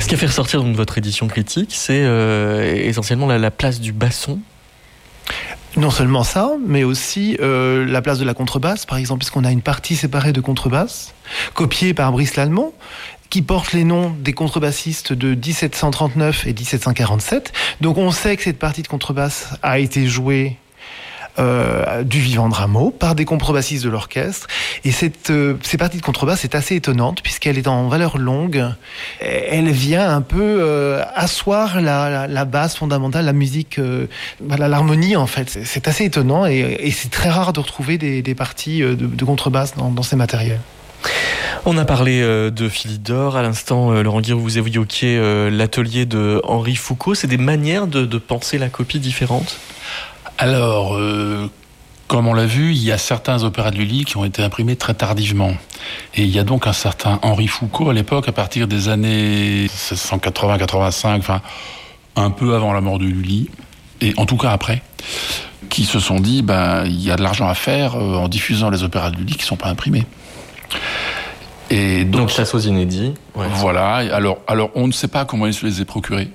qui a fait ressortir donc votre édition critique, c'est essentiellement la place du basson. Non seulement ça, mais aussi la place de la contrebasse, par exemple, puisqu'on a une partie séparée de contrebasse, copiée par Brice Lallemand, qui porte les noms des contrebassistes de 1739 et 1747. Donc on sait que cette partie de contrebasse a été jouée du vivant de Rameau par des contrebassistes de l'orchestre. Et ces parties de contrebasse, c'est assez étonnante puisqu'elle est en valeur longue. Elle vient un peu asseoir la base fondamentale, la musique, l'harmonie en fait. C'est assez étonnant et c'est très rare de retrouver des parties de contrebasse dans ces matériels. On a parlé de Philidor. À l'instant, Laurent Guiraud, vous évoquiez l'atelier de Henri Foucault. C'est des manières de penser la copie différentes ? Alors, comme on l'a vu, il y a certains opéras de Lully qui ont été imprimés très tardivement. Et il y a donc un certain Henri Foucault, à l'époque, à partir des années 1780-85, enfin, un peu avant la mort de Lully, et en tout cas après, qui se sont dit, il y a de l'argent à faire en diffusant les opéras de Lully qui ne sont pas imprimés. Et donc chasse aux inédits. Ouais. Voilà. Alors, on ne sait pas comment il se les a procurés.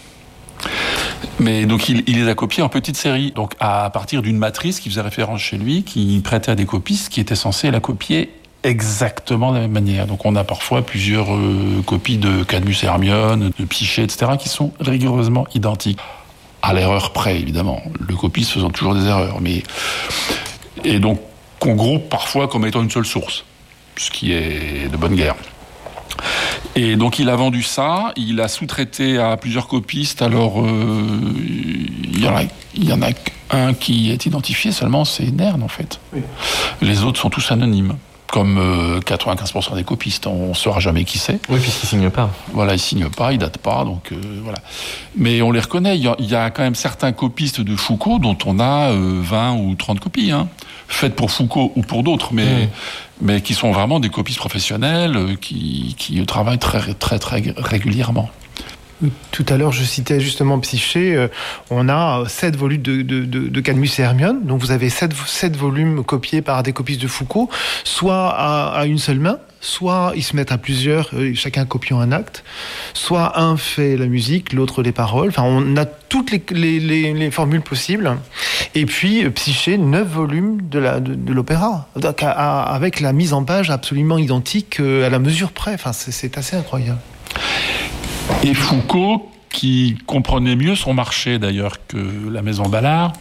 Mais donc il les a copiés en petites séries, donc à partir d'une matrice qui faisait référence chez lui, qui prêtait à des copistes qui étaient censés la copier exactement de la même manière. Donc on a parfois plusieurs copies de Cadmus et Hermione, de Psyché, etc., qui sont rigoureusement identiques. À l'erreur près, évidemment. Le copiste faisant toujours des erreurs. Et donc qu'on groupe parfois comme étant une seule source, ce qui est de bonne guerre. Et donc il a vendu ça, il a sous-traité à plusieurs copistes. Alors il y en a un qui est identifié seulement, c'est Nern en fait. Oui. Les autres sont tous anonymes, comme 95% des copistes. On ne saura jamais qui c'est. Oui, puisqu'ils ne signent pas. Voilà, ils ne signent pas, ils ne datent pas, donc voilà. Mais on les reconnaît. Il y a quand même certains copistes de Foucault dont on a 20 ou 30 copies, faites pour Foucault ou pour d'autres, mais qui sont vraiment des copistes professionnels qui travaillent très, très, très régulièrement. Tout à l'heure, je citais justement Psyché. On a 7 volumes de Cadmus et Hermione. Donc vous avez 7 volumes copiés par des copistes de Foucault, soit à une seule main, soit ils se mettent à plusieurs, chacun copiant un acte, soit un fait la musique, l'autre les paroles. Enfin, on a toutes les formules possibles. Et puis Psyché, 9 volumes de l'opéra, donc avec la mise en page absolument identique à la mesure près. Enfin, c'est assez incroyable. Et Foucault, qui comprenait mieux son marché d'ailleurs que la maison Ballard,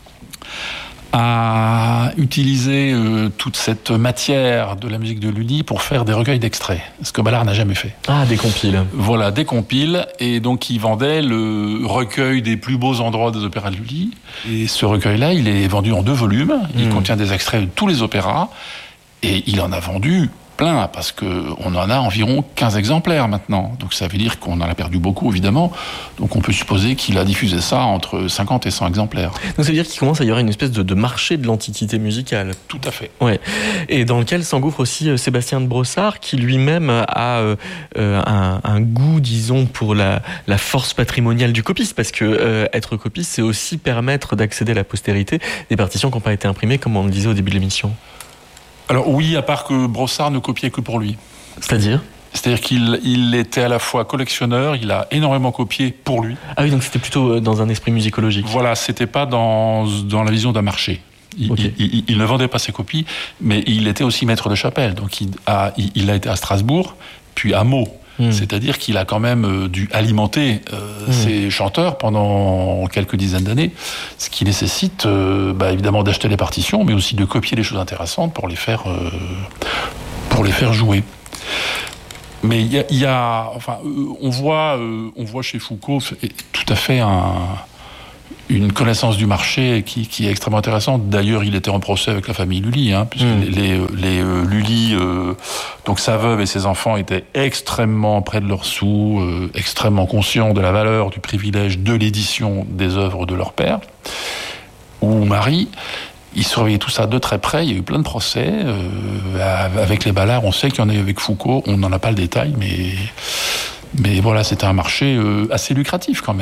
a utilisé toute cette matière de la musique de Lully pour faire des recueils d'extraits, ce que Ballard n'a jamais fait. Ah, des compiles. Voilà, des compiles, et donc il vendait le recueil des plus beaux endroits des opéras de Lully. Et ce recueil-là, il est vendu en 2 volumes, il contient des extraits de tous les opéras, et il en a vendu plein, parce qu'on en a environ 15 exemplaires maintenant. Donc ça veut dire qu'on en a perdu beaucoup, évidemment. Donc on peut supposer qu'il a diffusé ça entre 50 et 100 exemplaires. Donc ça veut dire qu'il commence à y avoir une espèce de marché de l'antiquité musicale. Tout à fait. Ouais. Et dans lequel s'engouffre aussi Sébastien de Brossard, qui lui-même a un goût, disons, pour la force patrimoniale du copiste, parce que être copiste, c'est aussi permettre d'accéder à la postérité des partitions qui n'ont pas été imprimées, comme on le disait au début de l'émission. Alors oui, à part que Brossard ne copiait que pour lui. C'est-à-dire qu'il était à la fois collectionneur, il a énormément copié pour lui. Ah oui, donc c'était plutôt dans un esprit musicologique. Voilà, c'était pas dans la vision d'un marché. Il ne vendait pas ses copies, mais il était aussi maître de chapelle. Donc il a été à Strasbourg, puis à Meaux. C'est-à-dire qu'il a quand même dû alimenter ses chanteurs pendant quelques dizaines d'années, ce qui nécessite évidemment d'acheter les partitions, mais aussi de copier des choses intéressantes pour les faire jouer. Mais on voit chez Foucault tout à fait une connaissance du marché qui est extrêmement intéressante. D'ailleurs, il était en procès avec la famille Lully, puisque les Lully, donc sa veuve et ses enfants étaient extrêmement près de leurs sous, extrêmement conscients de la valeur, du privilège de l'édition des œuvres de leur père ou mari. Ils surveillaient tout ça de très près. Il y a eu plein de procès avec les Ballards. On sait qu'il y en a eu avec Foucault. On n'en a pas le détail, mais voilà, c'était un marché assez lucratif quand même.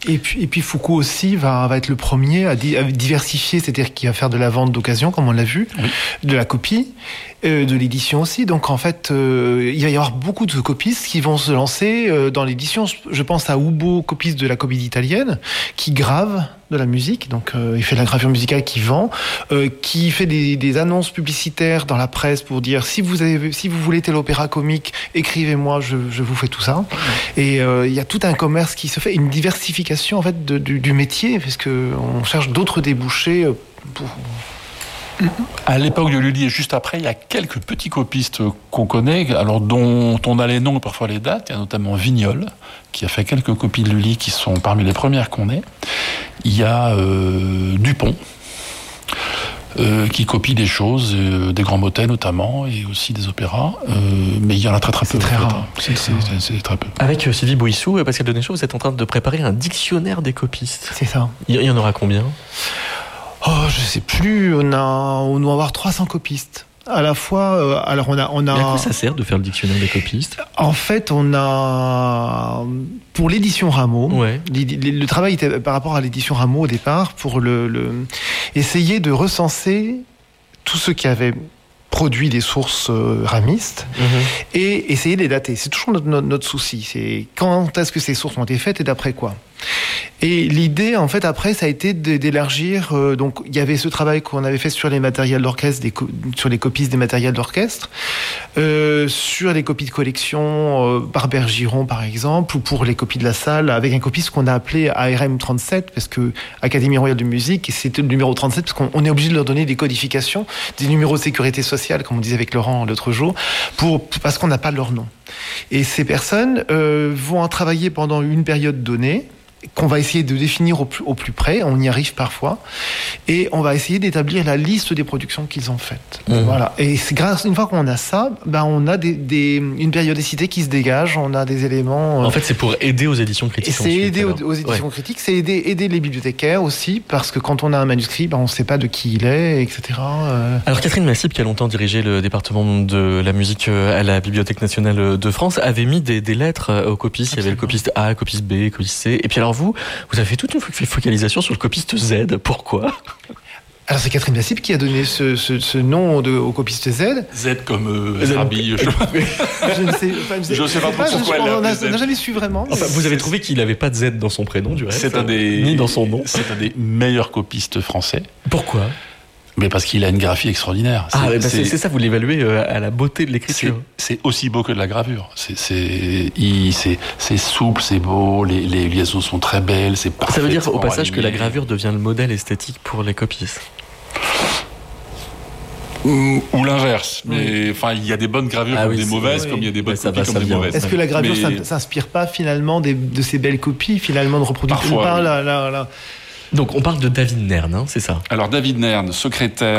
Et puis Foucault aussi va être le premier à diversifier, c'est-à-dire qu'il va faire de la vente d'occasion, comme on l'a vu, de la copie, de l'édition aussi. Donc en fait, il va y avoir beaucoup de copistes qui vont se lancer dans l'édition. Je pense à Hubo, copiste de la Comédie Italienne, qui grave de la musique. Donc il fait de la gravure musicale qui vend, qui fait des annonces publicitaires dans la presse pour dire si vous voulez tel opéra comique, écrivez-moi, je vous fais tout ça. Et il y a tout un commerce qui se fait, une diversification en fait du métier, parce que on cherche d'autres débouchés pour. À l'époque de Lully et juste après, il y a quelques petits copistes qu'on connaît, alors dont on a les noms et parfois les dates. Il y a notamment Vignol, qui a fait quelques copies de Lully qui sont parmi les premières qu'on ait. Il y a Dupont, qui copie des choses, des grands motets notamment, et aussi des opéras. Mais il y en a très peu. C'est très rare. C'est très peu. Avec Sylvie Bouissou, Pascal Denéchaud, vous êtes en train de préparer un dictionnaire des copistes. C'est ça. Il y en aura combien ? Je sais plus. On doit avoir 300 copistes. À la fois, alors on a. Mais à quoi ça sert de faire le dictionnaire des copistes ? En fait, on a pour l'édition Rameau. Ouais. Le travail était par rapport à l'édition Rameau au départ pour essayer de recenser tous ceux qui avaient produit des sources ramistes et essayer de les dater. C'est toujours notre souci. C'est quand est-ce que ces sources ont été faites et d'après quoi. Et l'idée, en fait, après, ça a été d'élargir. Donc, il y avait ce travail qu'on avait fait sur les matériels d'orchestre, sur les copistes des matériels d'orchestre, sur les copies de collection par Bergeron, par exemple, ou pour les copies de la salle, avec un copiste qu'on a appelé ARM 37, parce que Académie Royale de Musique, et c'était le numéro 37, parce qu'on est obligé de leur donner des codifications, des numéros de sécurité sociale, comme on disait avec Laurent l'autre jour, parce qu'on n'a pas leur nom. Et ces personnes vont en travailler pendant une période donnée, qu'on va essayer de définir au plus près, on y arrive parfois, et on va essayer d'établir la liste des productions qu'ils ont faites. Voilà. Et c'est une fois qu'on a ça, on a une périodicité qui se dégage, on a des éléments. En fait, c'est pour aider aux éditions critiques. C'est aider aux éditions critiques, c'est aider les bibliothécaires aussi, parce que quand on a un manuscrit, on ne sait pas de qui il est, etc. Alors Catherine Massip, qui a longtemps dirigé le département de la musique à la Bibliothèque nationale de France, avait mis des lettres aux copistes. Il y avait le copiste A, le copiste B, le copiste C, et puis alors vous avez fait toute une focalisation sur le copiste Z. Pourquoi ? Alors c'est Catherine Massip qui a donné ce nom au copiste Z. Z comme Zerbi. Je ne sais pas pourquoi on n'a jamais su vraiment. Enfin, vous avez trouvé qu'il n'avait pas de Z dans son prénom, du reste, ni dans son nom. C'est un des meilleurs copistes français. Pourquoi ? Mais parce qu'il a une graphie extraordinaire. C'est ça, vous l'évaluez à la beauté de l'écriture. C'est aussi beau que de la gravure. C'est souple, c'est beau, les liaisons sont très belles, c'est parfait. Ça veut dire au passage que la gravure devient le modèle esthétique pour les copistes. Ou l'inverse. Mais enfin, il y a des bonnes gravures comme des mauvaises, comme il y a des bonnes copies comme des mauvaises. Est-ce que la gravure s'inspire pas finalement de ces belles copies, finalement de reproduction? Parfois. Donc on parle de David Nern, c'est ça? Alors David Nern, secrétaire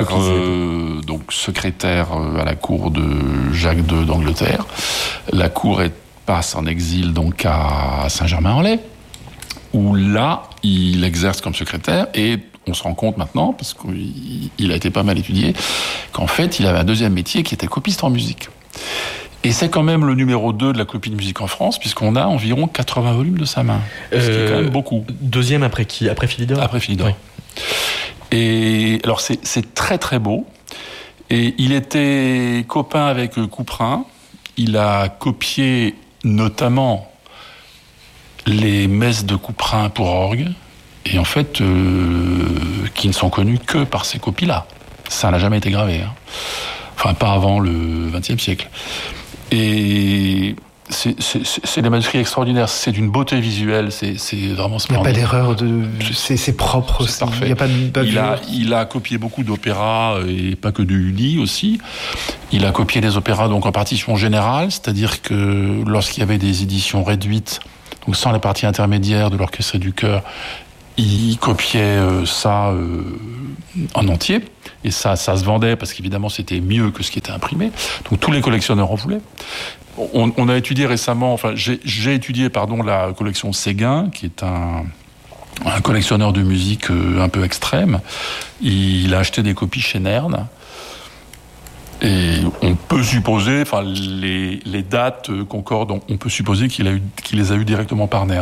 à la cour de Jacques II d'Angleterre. La cour passe en exil donc à Saint-Germain-en-Laye, où là il exerce comme secrétaire, et on se rend compte maintenant, parce qu'il a été pas mal étudié, qu'en fait il avait un deuxième métier qui était copiste en musique. Et c'est quand même le numéro 2 de la copie de musique en France, puisqu'on a environ 80 volumes de sa main. Ce qui est quand même beaucoup. Deuxième après qui? Après Philidor? Après Philidor. Oui. Et alors c'est très très beau. Et il était copain avec Couperin. Il a copié notamment les messes de Couperin pour orgue. Et en fait, qui ne sont connues que par ces copies-là. Ça n'a jamais été gravé. Enfin, pas avant le XXe siècle. Et c'est des manuscrits extraordinaires, c'est d'une beauté visuelle, c'est vraiment splendide. Il n'y a pas d'erreur, c'est propre, c'est parfait. Il n'y a pas de bavure. Il a copié beaucoup d'opéras, et pas que de Lully aussi. Il a copié des opéras donc en partition générale, c'est-à-dire que lorsqu'il y avait des éditions réduites, donc sans les parties intermédiaires de l'orchestre et du chœur, il copiait ça en entier. Et ça se vendait parce qu'évidemment c'était mieux que ce qui était imprimé. Donc tous les collectionneurs en voulaient. On a étudié récemment, enfin j'ai étudié la collection Séguin, qui est un collectionneur de musique un peu extrême. Il a acheté des copies chez Nern. Et on peut supposer, enfin les dates concordent, on peut supposer qu'il les a eues directement par Nern.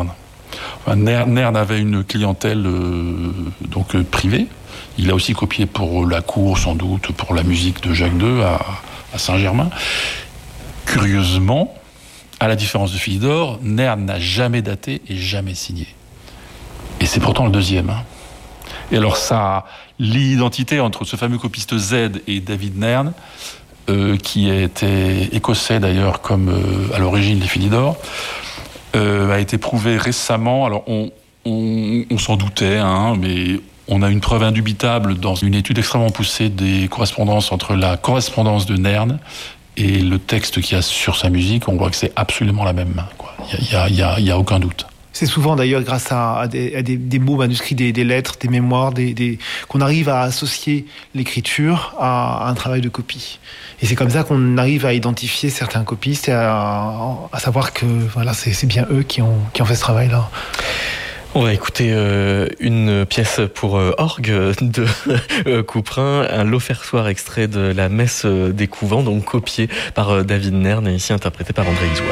Nern avait une clientèle privée. Il a aussi copié pour la cour, sans doute, pour la musique de Jacques II à Saint-Germain. Curieusement, à la différence de Philidor, Nern n'a jamais daté et jamais signé. Et c'est pourtant le deuxième. Et alors ça lie l'identité entre ce fameux copiste Z et David Nern, qui était écossais d'ailleurs, comme à l'origine des Philidor, a été prouvé récemment. Alors on s'en doutait, mais on a une preuve indubitable dans une étude extrêmement poussée des correspondances entre la correspondance de Nern et le texte qu'il y a sur sa musique. On voit que c'est absolument la même main, quoi. Il y a aucun doute. C'est souvent d'ailleurs grâce à des mots manuscrits, des lettres, des mémoires, qu'on arrive à associer l'écriture à un travail de copie. Et c'est comme ça qu'on arrive à identifier certains copistes et à savoir que voilà, c'est bien eux qui ont fait ce travail-là. On va écouter une pièce pour orgue de Couperin, un l'offertoire extrait de la messe des couvents, donc copié par David Nern et ici interprété par André Isoard.